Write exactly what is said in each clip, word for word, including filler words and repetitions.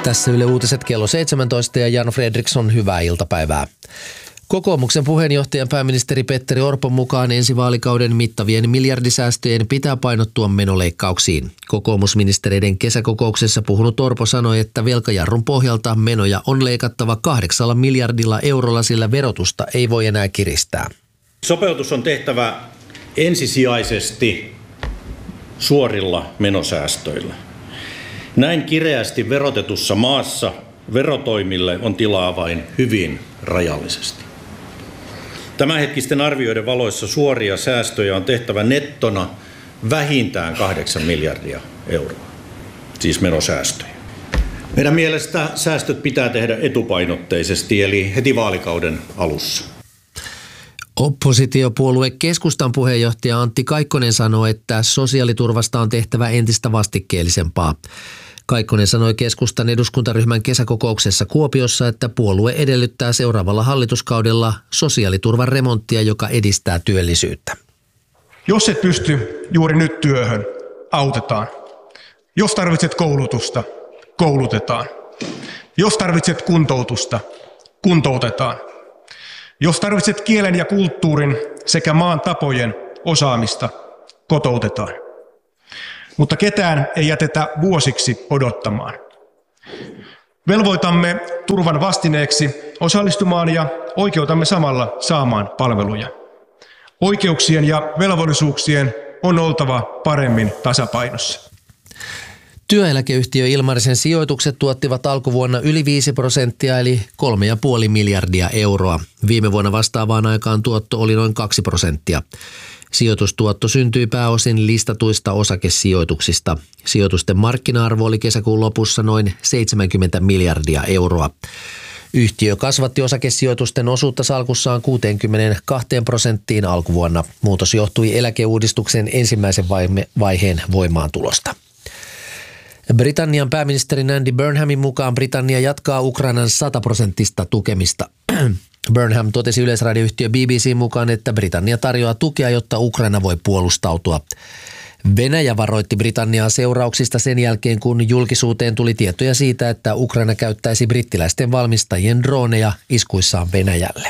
Tässä Yle Uutiset kello seitsemäntoista ja Jan Fredriksson, hyvää iltapäivää. Kokoomuksen puheenjohtajan pääministeri Petteri Orpon mukaan ensi vaalikauden mittavien miljardisäästöjen pitää painottua menoleikkauksiin. Kokoomusministereiden kesäkokouksessa puhunut Orpo sanoi, että velkajarrun pohjalta menoja on leikattava kahdeksalla miljardilla eurolla, sillä verotusta ei voi enää kiristää. Sopeutus on tehtävä ensisijaisesti suorilla menosäästöillä. Näin kireästi verotetussa maassa verotoimille on tilaa vain hyvin rajallisesti. Tämänhetkisten arvioiden valoissa suoria säästöjä on tehtävä nettona vähintään kahdeksan miljardia euroa, siis menosäästöjä. Meidän mielestä säästöt pitää tehdä etupainotteisesti, eli heti vaalikauden alussa. Oppositiopuolue Keskustan puheenjohtaja Antti Kaikkonen sanoi, että sosiaaliturvasta on tehtävä entistä vastikkeellisempaa. Kaikkonen sanoi Keskustan eduskuntaryhmän kesäkokouksessa Kuopiossa, että puolue edellyttää seuraavalla hallituskaudella sosiaaliturvan remonttia, joka edistää työllisyyttä. Jos et pysty juuri nyt työhön, autetaan. Jos tarvitset koulutusta, koulutetaan. Jos tarvitset kuntoutusta, kuntoutetaan. Jos tarvitset kielen ja kulttuurin sekä maan tapojen osaamista, kotoutetaan. Mutta ketään ei jätetä vuosiksi odottamaan. Velvoitamme turvan vastineeksi osallistumaan ja oikeutamme samalla saamaan palveluja. Oikeuksien ja velvollisuuksien on oltava paremmin tasapainossa. Työeläkeyhtiö Ilmarisen sijoitukset tuottivat alkuvuonna yli viisi prosenttia eli kolme pilkku viisi miljardia euroa. Viime vuonna vastaavaan aikaan tuotto oli noin kaksi prosenttia. Sijoitustuotto syntyi pääosin listatuista osakesijoituksista. Sijoitusten markkina-arvo oli kesäkuun lopussa noin seitsemänkymmentä miljardia euroa. Yhtiö kasvatti osakesijoitusten osuutta salkussaan kuuteenkymmeneenkahteen prosenttiin alkuvuonna. Muutos johtui eläkeuudistuksen ensimmäisen vaiheen voimaantulosta. Britannian pääministerin Andy Burnhamin mukaan Britannia jatkaa Ukrainan sataprosenttista tukemista. Burnham totesi yleisradioyhtiö B B C mukaan, että Britannia tarjoaa tukea, jotta Ukraina voi puolustautua. Venäjä varoitti Britanniaa seurauksista sen jälkeen, kun julkisuuteen tuli tietoja siitä, että Ukraina käyttäisi brittiläisten valmistajien droneja iskuissaan Venäjälle.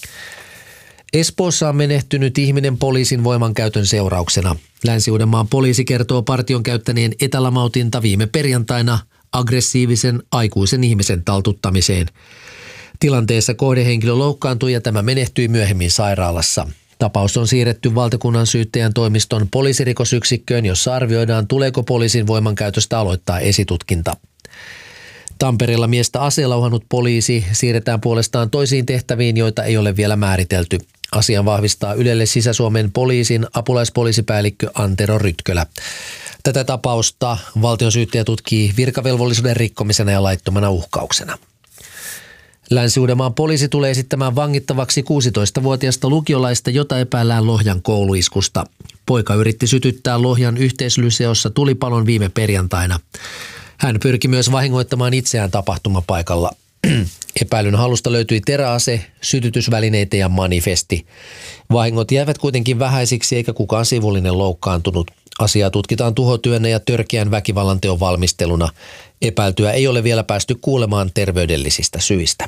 Espoossa on menehtynyt ihminen poliisin voimankäytön seurauksena. Länsi-Uudenmaan poliisi kertoo partion käyttäneen etälamautinta viime perjantaina aggressiivisen aikuisen ihmisen taltuttamiseen. Tilanteessa kohdehenkilö loukkaantui ja tämä menehtyi myöhemmin sairaalassa. Tapaus on siirretty valtakunnan syyttäjän toimiston poliisirikosyksikköön, jossa arvioidaan, tuleeko poliisin voimankäytöstä aloittaa esitutkinta. Tampereella miestä aseella uhannut poliisi siirretään puolestaan toisiin tehtäviin, joita ei ole vielä määritelty. Asian vahvistaa Ylelle Sisä-Suomen poliisin apulaispoliisipäällikkö Antero Rytkölä. Tätä tapausta valtionsyyttäjä tutkii virkavelvollisuuden rikkomisena ja laittomana uhkauksena. Länsi-Uudenmaan poliisi tulee esittämään vangittavaksi kuusitoistavuotiaasta lukiolaista, jota epäillään Lohjan kouluiskusta. Poika yritti sytyttää Lohjan yhteislyseossa tulipalon viime perjantaina. Hän pyrki myös vahingoittamaan itseään tapahtumapaikalla. Epäilyn hallusta löytyi teräase, sytytysvälineitä ja manifesti. Vahingot jäivät kuitenkin vähäisiksi eikä kukaan sivullinen loukkaantunut. Asiaa tutkitaan tuhotyönä ja törkeän väkivallanteon valmisteluna. Epäiltyä ei ole vielä päästy kuulemaan terveydellisistä syistä.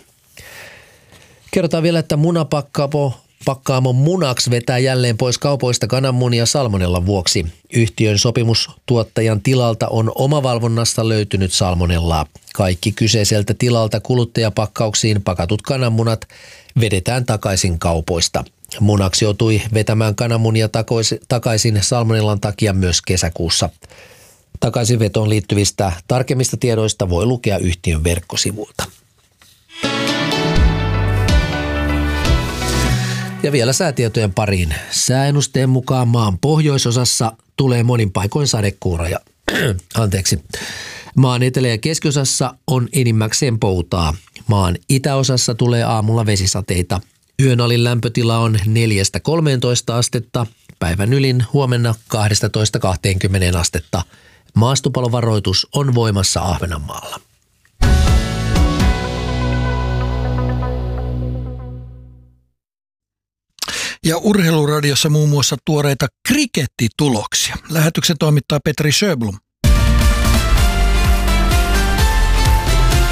Kerrotaan vielä, että munapakkaamo Pakkaamon Munax vetää jälleen pois kaupoista kananmunia salmonellan vuoksi. Yhtiön sopimustuottajan tilalta on omavalvonnasta löytynyt salmonellaa. Kaikki kyseiseltä tilalta kuluttajapakkauksiin pakatut kananmunat vedetään takaisin kaupoista. Munax joutui vetämään kananmunia takaisin salmonellan takia myös kesäkuussa. Takaisinvetoon liittyvistä tarkemmista tiedoista voi lukea yhtiön verkkosivuilta. Ja vielä säätietojen pariin. Sääennusteen mukaan maan pohjoisosassa tulee monin paikoin sadekuuroja. Anteeksi. Maan etelä- ja keskiosassa on enimmäkseen poutaa. Maan itäosassa tulee aamulla vesisateita. Yön alin lämpötila on neljästä kolmeentoista astetta. Päivän ylin huomenna kaksitoista kaksikymmentä astetta. Maastopalovaroitus on voimassa Ahvenanmaalla. Ja Urheiluradiossa muun muassa tuoreita krikettituloksia. Lähetyksen toimittaa Petri Sjöblom.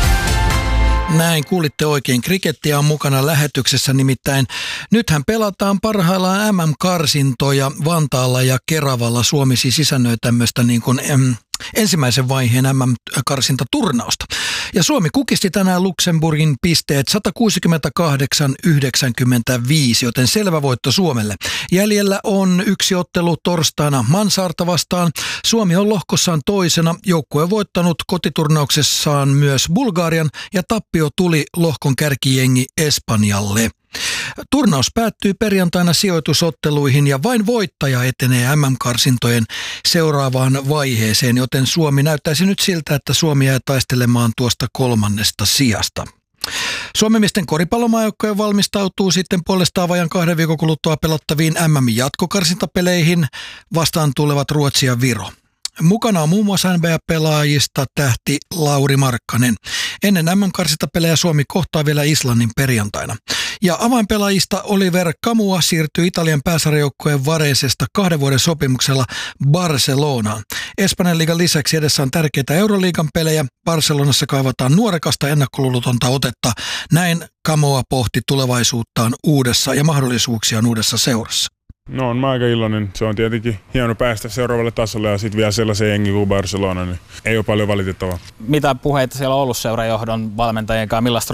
Näin kuulitte oikein. Krikettiä on mukana lähetyksessä, nimittäin nythän pelataan parhaillaan M M-karsintoja Vantaalla ja Keravalla. Suomi siis isännöi tämmöistä niin kuin em, ensimmäisen vaiheen M M-karsintaturnausta. Ja Suomi kukisti tänään Luxemburgin pisteet sata kuusikymmentäkahdeksan yhdeksänkymmentäviisi, joten selvä voitto Suomelle. Jäljellä on yksi ottelu torstaina Mansaarta vastaan. Suomi on lohkossaan toisena. Joukkue on voittanut kotiturnauksessaan myös Bulgarian ja tappio tuli lohkon kärkijengi Espanjalle. Turnaus päättyy perjantaina sijoitusotteluihin ja vain voittaja etenee M M-karsintojen seuraavaan vaiheeseen, joten Suomi näyttäisi nyt siltä, että Suomi jää taistelemaan tuosta kolmannesta sijasta. Suomen miesten koripallomaajoukkoja valmistautuu sitten puolestaan vajan kahden viikon kuluttua pelattaviin M M-jatkokarsintapeleihin. Vastaan tulevat Ruotsi ja Viro. Mukana on muun muassa N B A-pelaajista tähti Lauri Markkanen. Ennen M M-karsintapelejä Suomi kohtaa vielä Islannin perjantaina. Ja avainpelaajista Oliver Kamua siirtyy Italian pääsarjajoukkueen Varesesta kahden vuoden sopimuksella Barcelonaan. Espanjan liigan lisäksi edessä on tärkeitä Euroliigan pelejä. Barcelonassa kaivataan nuorekasta ennakkoluulotonta otetta. Näin Kamua pohti tulevaisuuttaan uudessa ja mahdollisuuksiaan uudessa seurassa. No on mä aika iloinen. Se on tietenkin hieno päästä seuraavalle tasolle ja sitten vielä sellaisen jengi kuin Barcelona, niin ei ole paljon valitettavaa. Mitä puheita siellä on ollut seurajohdon valmentajien kanssa? Millaista